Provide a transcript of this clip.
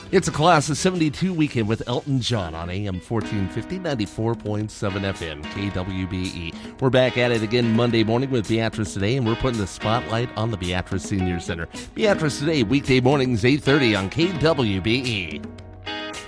It's a Class of 72 weekend with Elton John on AM 1450, 94.7 FM, KWBE. We're back at it again Monday morning with Beatrice Today, and we're putting the spotlight on the Beatrice Senior Center. Beatrice Today, weekday mornings, 8:30 on KWBE.